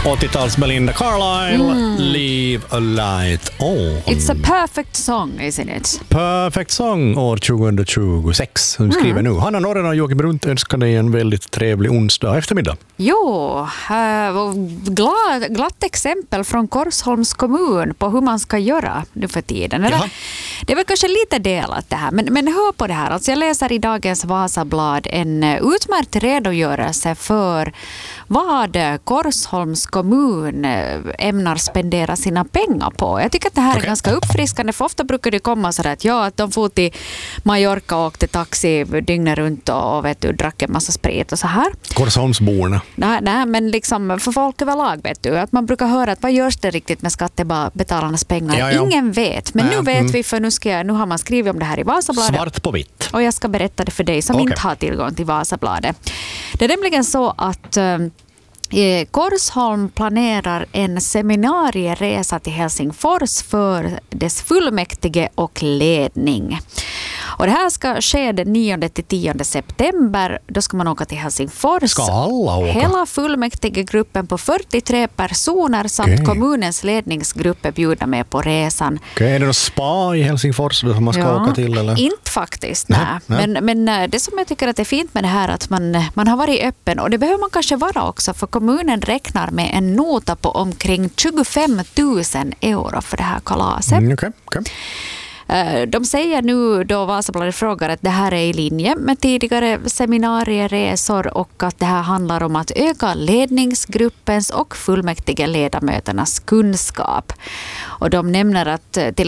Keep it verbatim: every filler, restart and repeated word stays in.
åttio-tals Belinda Carlisle, mm. Leave a light on. It's a perfect song, isn't it? Perfect song år tjugohundratjugosex. Som skriver mm. nu. Hanna Norren och Joakim Brunt önskar dig en väldigt trevlig onsdag eftermiddag. Jo, äh, glad, glatt exempel från Korsholms kommun på hur man ska göra nu för tiden. Eller? Det är väl kanske lite delat det här, men, men hör på det här. Alltså jag läser i dagens Vasablad en utmärkt redogörelse för vad Korsholms kommun ämnar spendera sina pengar på. Jag tycker att det här okay. är ganska uppfriskande, för ofta brukar det komma så att ja, att de får till Mallorca och åkte taxi dygnet runt och vet du, drack en massa sprit och så här. Korsholmsborna. Nej, nej, men liksom för folk överlag vet du, att man brukar höra att vad görs det riktigt med skattebetalarnas pengar? Ja, ja. Ingen vet, men nej, nu vet mm. vi, för nu, ska jag, nu har man skrivit om det här i Vasabladet. Svart på vitt. Och jag ska berätta det för dig som okay. inte har tillgång till Vasabladet. Det är nämligen så att eh, Korsholm planerar en seminarieresa till Helsingfors för dess fullmäktige och ledning. Och det här ska ske den nionde till tionde september. Då ska man åka till Helsingfors. Ska alla åka? Hela fullmäktigegruppen på fyrtiotre personer samt okay. kommunens ledningsgrupp är bjudna med på resan. Okay. Är det något spa i Helsingfors som man ska ja, åka till? Eller? Inte faktiskt, nej. nej. Men, men det som jag tycker att det är fint med det här att man, man har varit öppen, och det behöver man kanske vara också, för kommunen räknar med en nota på omkring tjugofem tusen euro för det här kalaset. Mm, okay. Okay. De säger nu då Vasabladet frågar att det här är i linje med tidigare seminarieresor och att det här handlar om att öka ledningsgruppens och fullmäktige ledamöternas kunskap. Och de nämner att till